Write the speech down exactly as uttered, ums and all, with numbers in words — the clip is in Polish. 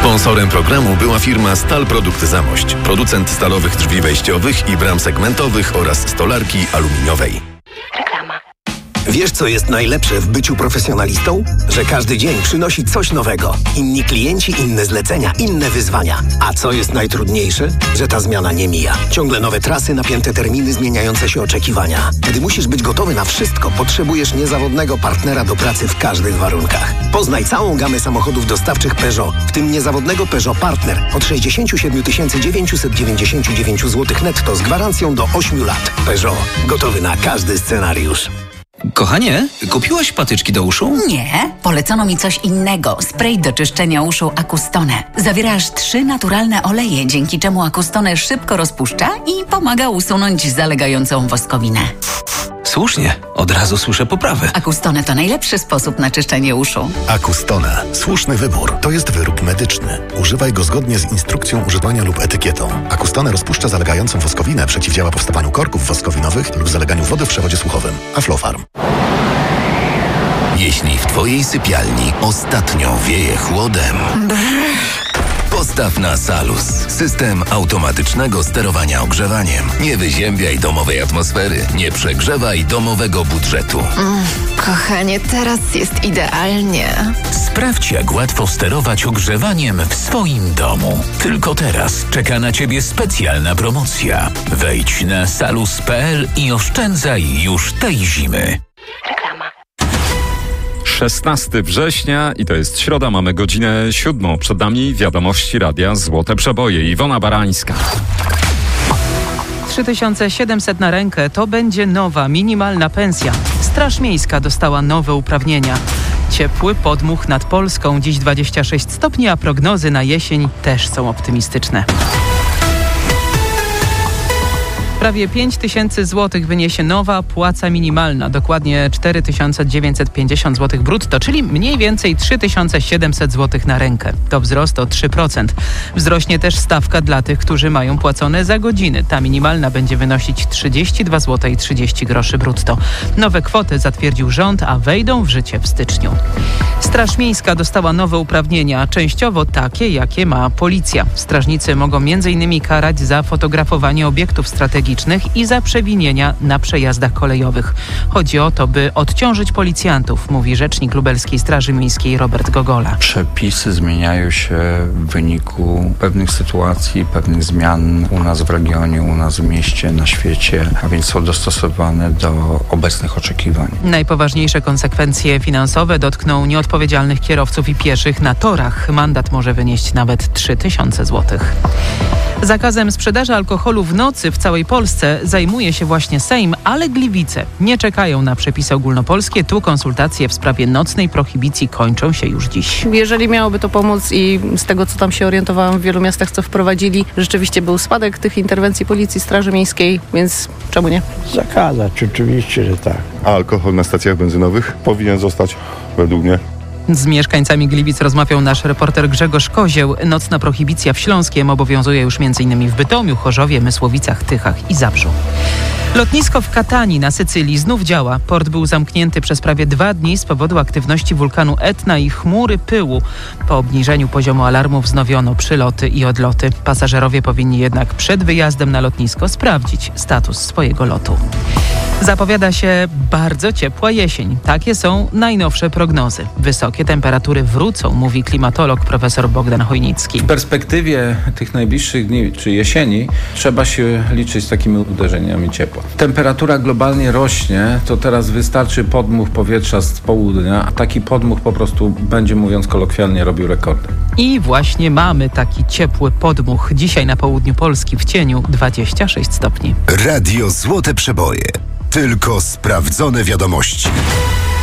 Sponsorem programu była firma Stal Produkt Zamość, producent stalowych drzwi wejściowych i bram segmentowych oraz stolarki aluminiowej. Reklama. Wiesz, co jest najlepsze w byciu profesjonalistą? Że każdy dzień przynosi coś nowego. Inni klienci, inne zlecenia, inne wyzwania. A co jest najtrudniejsze? Że ta zmiana nie mija. Ciągle nowe trasy, napięte terminy, zmieniające się oczekiwania. Gdy musisz być gotowy na wszystko, potrzebujesz niezawodnego partnera do pracy w każdych warunkach. Poznaj całą gamę samochodów dostawczych Peugeot, w tym niezawodnego Peugeot Partner od sześćdziesiąt siedem tysięcy dziewięćset dziewięćdziesiąt dziewięć złotych netto z gwarancją do ośmiu lat. Peugeot. Gotowy na każdy scenariusz. Kochanie, kupiłaś patyczki do uszu? Nie, polecono mi coś innego. Spray do czyszczenia uszu Acustone. Zawiera aż trzy naturalne oleje, dzięki czemu Acustone szybko rozpuszcza i pomaga usunąć zalegającą woskowinę. Słusznie, od razu słyszę poprawę. Acustone to najlepszy sposób na czyszczenie uszu. Acustone. Słuszny wybór. To jest wyrób medyczny. Używaj go zgodnie z instrukcją używania lub etykietą. Acustone rozpuszcza zalegającą woskowinę, przeciwdziała powstawaniu korków woskowinowych lub zaleganiu wody w przewodzie słuchowym. Aflofarm. Jeśli w Twojej sypialni ostatnio wieje chłodem, postaw na Salus. System automatycznego sterowania ogrzewaniem. Nie wyziębiaj domowej atmosfery. Nie przegrzewaj domowego budżetu. Mm, kochanie, teraz jest idealnie. Sprawdź, jak łatwo sterować ogrzewaniem w swoim domu. Tylko teraz czeka na Ciebie specjalna promocja. Wejdź na salus kropka p l i oszczędzaj już tej zimy. Reklama. szesnastego września i to jest środa, mamy godzinę siódmą. Przed nami wiadomości radia Złote Przeboje. Iwona Barańska. trzy tysiące siedemset na rękę to będzie nowa, minimalna pensja. Straż Miejska dostała nowe uprawnienia. Ciepły podmuch nad Polską, dziś dwadzieścia sześć stopni, a prognozy na jesień też są optymistyczne. Prawie pięć tysięcy złotych wyniesie nowa płaca minimalna, dokładnie cztery tysiące dziewięćset pięćdziesiąt złotych brutto, czyli mniej więcej trzy tysiące siedemset złotych na rękę. To wzrost o trzy procent. Wzrośnie też stawka dla tych, którzy mają płacone za godziny. Ta minimalna będzie wynosić trzydzieści dwa złote i trzydzieści groszy brutto. Nowe kwoty zatwierdził rząd, a wejdą w życie w styczniu. Straż Miejska dostała nowe uprawnienia, częściowo takie, jakie ma policja. Strażnicy mogą między innymi karać za fotografowanie obiektów strategicznych i za przewinienia na przejazdach kolejowych. Chodzi o to, by odciążyć policjantów, mówi rzecznik Lubelskiej Straży Miejskiej Robert Gogola. Przepisy zmieniają się w wyniku pewnych sytuacji, pewnych zmian u nas w regionie, u nas w mieście, na świecie, a więc są dostosowane do obecnych oczekiwań. Najpoważniejsze konsekwencje finansowe dotkną nieodpowiedzialnych kierowców i pieszych na torach. Mandat może wynieść nawet trzy tysiące złotych. Zakazem sprzedaży alkoholu w nocy w całej Polsce zajmuje się właśnie Sejm, ale Gliwice nie czekają na przepisy ogólnopolskie. Tu konsultacje w sprawie nocnej prohibicji kończą się już dziś. Jeżeli miałoby to pomóc i z tego, co tam się orientowałam w wielu miastach, co wprowadzili, rzeczywiście był spadek tych interwencji Policji, Straży Miejskiej, więc czemu nie? Zakazać, oczywiście, że tak. A alkohol na stacjach benzynowych powinien zostać według mnie. Z mieszkańcami Gliwic rozmawiał nasz reporter Grzegorz Kozieł. Nocna prohibicja w Śląskiem obowiązuje już m.in. w Bytomiu, Chorzowie, Mysłowicach, Tychach i Zabrzu. Lotnisko w Katani na Sycylii znów działa. Port był zamknięty przez prawie dwa dni z powodu aktywności wulkanu Etna i chmury pyłu. Po obniżeniu poziomu alarmu wznowiono przyloty i odloty. Pasażerowie powinni jednak przed wyjazdem na lotnisko sprawdzić status swojego lotu. Zapowiada się bardzo ciepła jesień. Takie są najnowsze prognozy. Wysokie temperatury wrócą, mówi klimatolog profesor Bogdan Chojnicki. W perspektywie tych najbliższych dni czy jesieni trzeba się liczyć z takimi uderzeniami ciepła. Temperatura globalnie rośnie, to teraz wystarczy podmuch powietrza z południa, a taki podmuch po prostu będzie, mówiąc kolokwialnie, robił rekordy. I właśnie mamy taki ciepły podmuch. Dzisiaj na południu Polski w cieniu dwadzieścia sześć stopni. Radio Złote Przeboje. Tylko sprawdzone wiadomości.